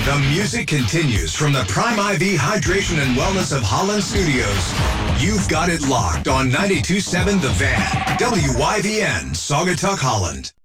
The music continues from the Prime IV Hydration and Wellness of Holland Studios. You've got it locked on 92.7 The Van, WYVN, Saugatuck, Holland.